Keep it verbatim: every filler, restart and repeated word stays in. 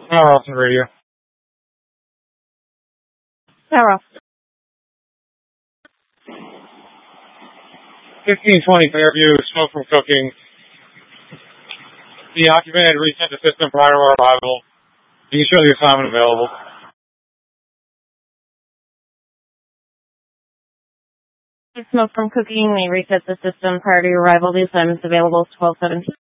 Power Austin Radio. Power off. fifteen twenty Fairview, smoke from cooking. The occupant had reset the system prior to our arrival. You can show the assignment available. Smoke from cooking may reset the system prior to your arrival. The assignment's available twelve seventeen.